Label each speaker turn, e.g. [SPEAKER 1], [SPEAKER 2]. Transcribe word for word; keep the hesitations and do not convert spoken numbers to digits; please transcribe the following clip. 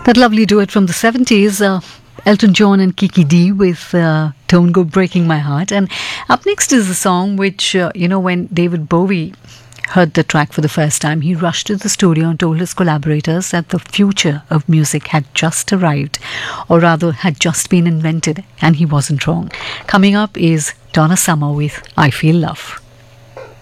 [SPEAKER 1] That lovely duet from the seventies, uh, Elton John and Kiki D with uh, Don't Go Breaking My Heart. And up next is a song which, uh, you know, when David Bowie heard the track for the first time, he rushed to the studio and told his collaborators that the future of music had just arrived, or rather had just been invented, and he wasn't wrong. Coming up is Donna Summer with I Feel Love.